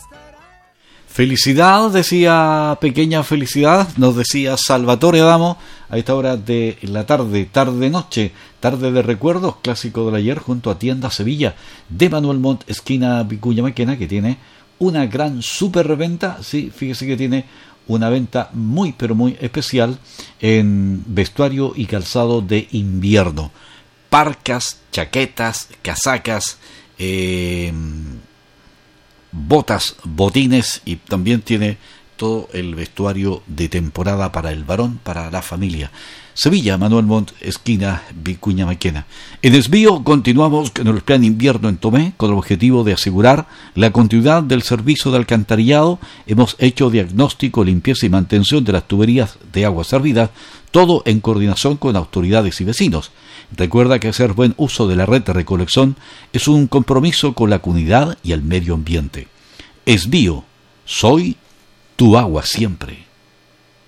Felicidad, decía Pequeña Felicidad, nos decía Salvatore Adamo a esta hora de la tarde, tarde-noche, tarde de recuerdos, clásico del ayer junto a Tienda Sevilla de Manuel Montt, esquina Vicuña Maquena, que tiene una gran superventa. Sí, fíjese que tiene una venta muy pero muy especial en vestuario y calzado de invierno, parcas, chaquetas, casacas, botas, botines, y también tiene todo el vestuario de temporada para el varón, para la familia. Sevilla, Manuel Montt, esquina Vicuña Maquena. En Desvío continuamos con el plan invierno en Tomé con el objetivo de asegurar la continuidad del servicio de alcantarillado. Hemos hecho diagnóstico, limpieza y mantención de las tuberías de agua servidas, todo en coordinación con autoridades y vecinos. Recuerda que hacer buen uso de la red de recolección es un compromiso con la comunidad y el medio ambiente. Esvío, soy tu agua siempre.